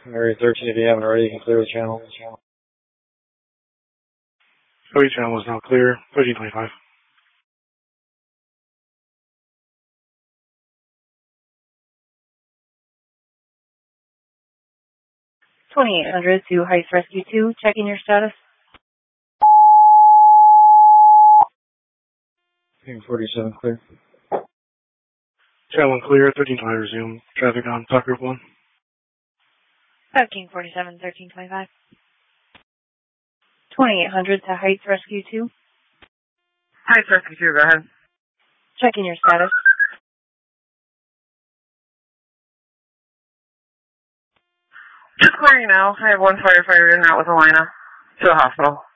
Area 13, if you haven't already, you can clear the channel. OE channel is now clear. 1325. 2800 to Heights Rescue 2, checking your status. King 47 clear. Channel clear. 1320 resume. Traffic on Top Group 1. King 47, 1325. 2800 to Heights Rescue 2. Heights Rescue 2, go ahead. Checking your status. Just clearing now. I have one firefighter in and out with Alina to the hospital.